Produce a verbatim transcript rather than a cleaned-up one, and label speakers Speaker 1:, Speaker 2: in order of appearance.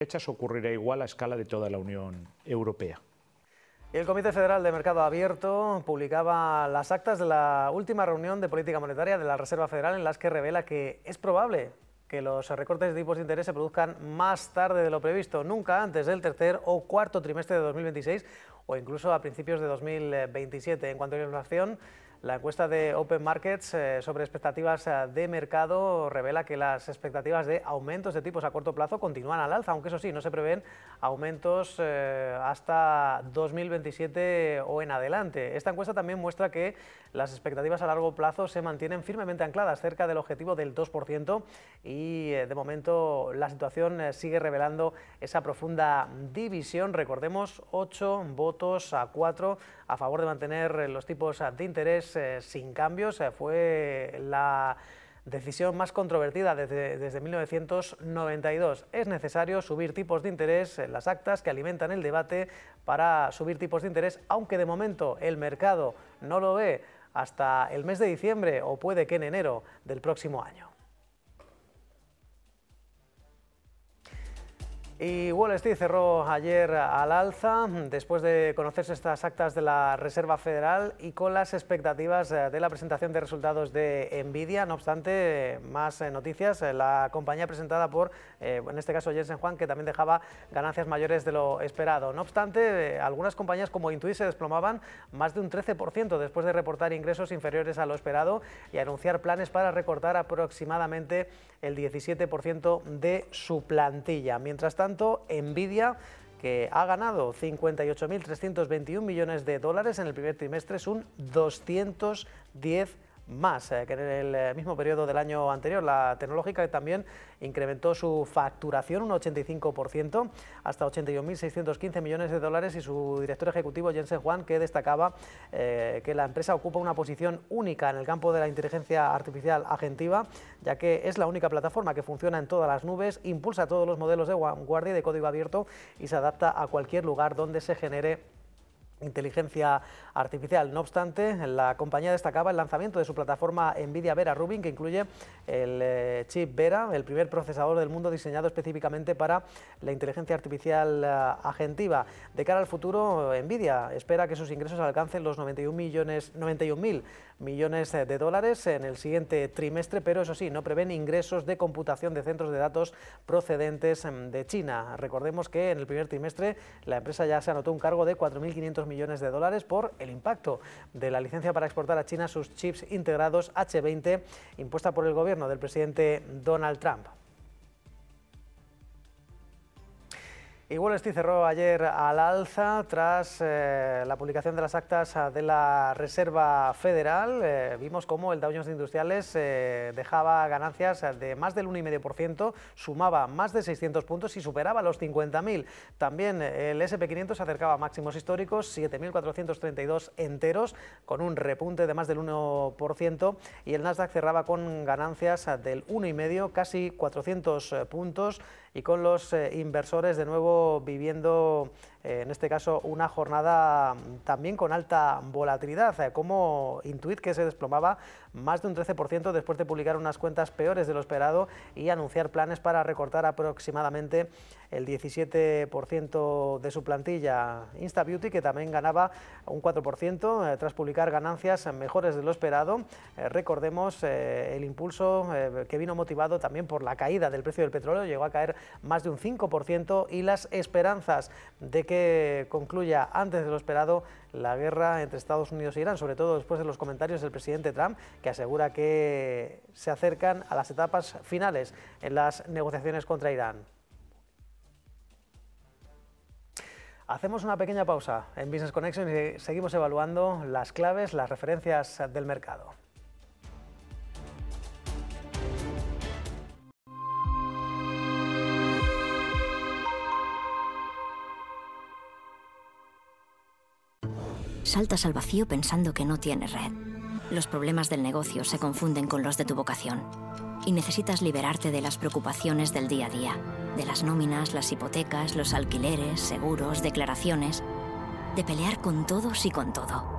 Speaker 1: fechas ocurrirá igual a escala de toda la Unión Europea.
Speaker 2: Y el Comité Federal de Mercado Abierto publicaba las actas de la última reunión de política monetaria de la Reserva Federal, en las que revela que es probable que los recortes de tipos de interés se produzcan más tarde de lo previsto, nunca antes del tercer o cuarto trimestre de dos mil veintiséis o incluso a principios de dos mil veintisiete. En cuanto a la inflación, la encuesta de Open Markets eh, sobre expectativas eh, de mercado revela que las expectativas de aumentos de tipos a corto plazo continúan al alza, aunque eso sí, no se prevén aumentos eh, hasta dos mil veintisiete o en adelante. Esta encuesta también muestra que las expectativas a largo plazo se mantienen firmemente ancladas cerca del objetivo del dos por ciento y eh, de momento la situación eh, sigue revelando esa profunda división. Recordemos, ocho votos a cuatro a favor de mantener los tipos de interés eh, sin cambios. Eh, fue la decisión más controvertida desde, desde mil novecientos noventa y dos. Es necesario subir tipos de interés, en las actas que alimentan el debate para subir tipos de interés, aunque de momento el mercado no lo ve hasta el mes de diciembre o puede que en enero del próximo año. Y Wall Street cerró ayer al alza después de conocerse estas actas de la Reserva Federal y con las expectativas de la presentación de resultados de Nvidia. No obstante, más noticias. La compañía presentada por, eh, en este caso, Jensen Huang, que también dejaba ganancias mayores de lo esperado. No obstante, algunas compañías como Intuit se desplomaban más de un trece por ciento después de reportar ingresos inferiores a lo esperado y anunciar planes para recortar aproximadamente el diecisiete por ciento de su plantilla. Mientras tanto, Nvidia, que ha ganado cincuenta y ocho mil trescientos veintiún millones de dólares en el primer trimestre, es un doscientos diez más eh, que en el mismo periodo del año anterior. La tecnológica también incrementó su facturación un ochenta y cinco por ciento hasta ochenta y un mil seiscientos quince millones de dólares, y su director ejecutivo Jensen Huang, que destacaba eh, que la empresa ocupa una posición única en el campo de la inteligencia artificial agentiva, ya que es la única plataforma que funciona en todas las nubes, impulsa todos los modelos de vanguardia y de código abierto y se adapta a cualquier lugar donde se genere inteligencia artificial. No obstante, la compañía destacaba el lanzamiento de su plataforma Nvidia Vera Rubin, que incluye el eh, chip Vera, el primer procesador del mundo diseñado específicamente para la inteligencia artificial uh, agentiva. De cara al futuro, Nvidia espera que sus ingresos alcancen los noventa y un mil millones de dólares en el siguiente trimestre, pero eso sí, no prevén ingresos de computación de centros de datos procedentes de China. Recordemos que en el primer trimestre la empresa ya se anotó un cargo de cuatro mil quinientos millones de dólares por el impacto de la licencia para exportar a China sus chips integrados H veinte impuesta por el gobierno del presidente Donald Trump. Y Wall Street cerró ayer al alza tras eh, la publicación de las actas de la Reserva Federal. Eh, vimos cómo el Dow Jones de Industriales eh, dejaba ganancias de más del uno coma cinco por ciento, sumaba más de seiscientos puntos y superaba los cincuenta mil. También el ese and pe quinientos se acercaba a máximos históricos, siete mil cuatrocientos treinta y dos enteros, con un repunte de más del uno por ciento, y el Nasdaq cerraba con ganancias del uno coma cinco, casi cuatrocientos puntos, y con los eh, inversores de nuevo viviendo, eh, en este caso, una jornada también con alta volatilidad, eh, como Intuit, que se desplomaba más de un trece por ciento después de publicar unas cuentas peores de lo esperado y anunciar planes para recortar aproximadamente el diecisiete por ciento de su plantilla. InstaBeauty, que también ganaba un cuatro por ciento eh, tras publicar ganancias mejores de lo esperado. Eh, recordemos eh, el impulso eh, que vino motivado también por la caída del precio del petróleo, llegó a caer más de un cinco por ciento, y las esperanzas de que concluya antes de lo esperado la guerra entre Estados Unidos e Irán, sobre todo después de los comentarios del presidente Trump, que asegura que se acercan a las etapas finales en las negociaciones contra Irán. Hacemos una pequeña pausa en Business Connection y seguimos evaluando las claves, las referencias del mercado.
Speaker 3: Saltas al vacío pensando que no tienes red. Los problemas del negocio se confunden con los de tu vocación. Y necesitas liberarte de las preocupaciones del día a día. De las nóminas, las hipotecas, los alquileres, seguros, declaraciones. De pelear con todos y con todo.